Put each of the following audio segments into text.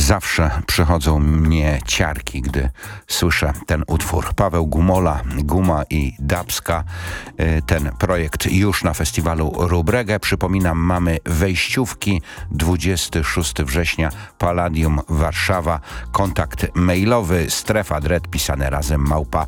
Zawsze przychodzą mnie ciarki, gdy słyszę ten utwór. Paweł Gumola, Guma i Dabska. Ten projekt już na festiwalu Rubregę. Przypominam, mamy wejściówki 26 września, Palladium Warszawa. Kontakt mailowy strefa dread pisane razem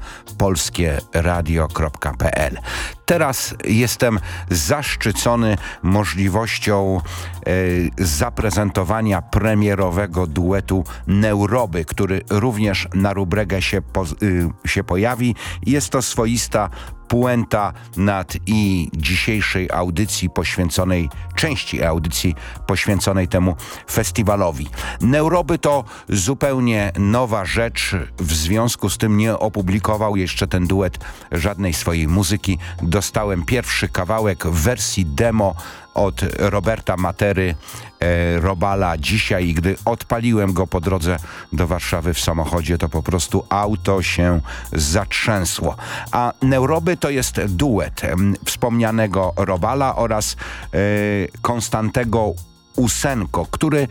@polskieradio.pl. Teraz jestem zaszczycony możliwością zaprezentowania premierowego duetu Neuroby, który również na Rubregę się pojawi. Jest to swoista puenta nad dzisiejszej audycji części audycji poświęconej temu festiwalowi. Neuroby to zupełnie nowa rzecz, w związku z tym nie opublikował jeszcze ten duet żadnej swojej muzyki. Dostałem pierwszy kawałek w wersji demo od Roberta Matery, Robala dzisiaj, i gdy odpaliłem go po drodze do Warszawy w samochodzie, to po prostu auto się zatrzęsło. A Neuroby to jest duet wspomnianego Robala oraz Konstantego Usenko, który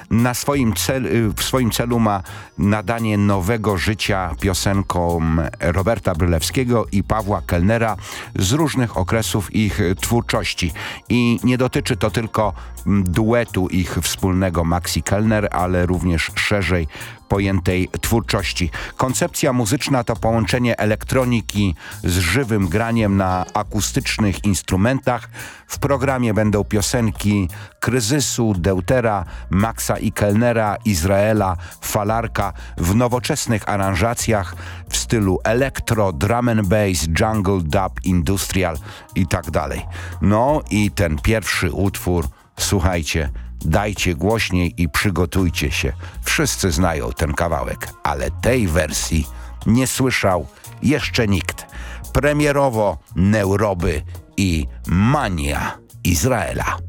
w swoim celu ma nadanie nowego życia piosenkom Roberta Brylewskiego i Pawła Kellnera z różnych okresów ich twórczości. I nie dotyczy to tylko duetu ich wspólnego Maxi Kellner, ale również szerzej pojętej twórczości. Koncepcja muzyczna to połączenie elektroniki z żywym graniem na akustycznych instrumentach. W programie będą piosenki Kryzysu, Deutera, Maxa i Kellnera, Izraela, Falarka w nowoczesnych aranżacjach w stylu elektro, drum and bass, jungle, dub, industrial i tak dalej. No i ten pierwszy utwór, słuchajcie, dajcie głośniej i przygotujcie się. Wszyscy znają ten kawałek, ale tej wersji nie słyszał jeszcze nikt. Premierowo Neuroby i Mania Izraela.